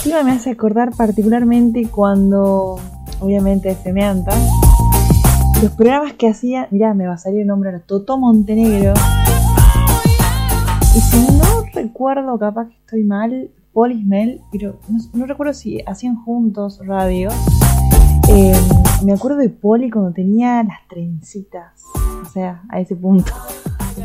tema me hace acordar particularmente cuando, obviamente, Femeanta, los programas que hacía, mirá, me va a salir el nombre ahora, Totó Montenegro. Y si no recuerdo, capaz que estoy mal, Polismel, pero no recuerdo si hacían juntos radio. Me acuerdo de Poli cuando tenía las trencitas, o sea, a ese punto.